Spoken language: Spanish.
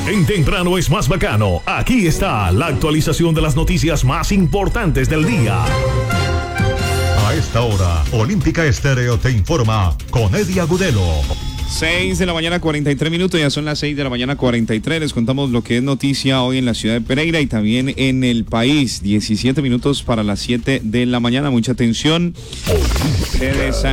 En Temprano es más bacano. Aquí está la actualización de las noticias más importantes del día. A esta hora, Olímpica Estéreo te informa con Eddie Agudelo. 6:43 a.m, ya son las 6:43 a.m. Les contamos lo que es noticia hoy en la ciudad de Pereira y también en el país. 17 minutos para las 7 de la mañana. Mucha atención.